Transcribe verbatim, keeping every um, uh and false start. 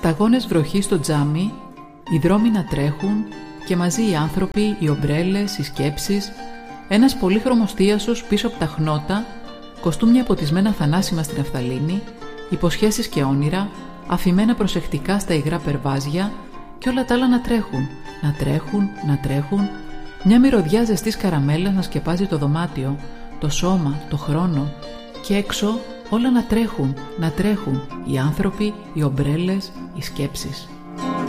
σταγόνες βροχή στο τζάμι, οι δρόμοι να τρέχουν και μαζί οι άνθρωποι, οι ομπρέλες, οι σκέψεις, ένας πολύχρωμος θίασος πίσω από τα χνότα, κοστούμια ποτισμένα θανάσιμα στην ναφθαλίνη, υποσχέσεις και όνειρα, αφημένα προσεκτικά στα υγρά περβάζια και όλα τα άλλα να τρέχουν, να τρέχουν, να τρέχουν, μια μυρωδιά ζεστής καραμέλας να σκεπάζει το δωμάτιο, το σώμα, το χρόνο και έξω όλα να τρέχουν, να τρέχουν, οι άνθρωποι, οι ομπρέλες, οι σκέψεις.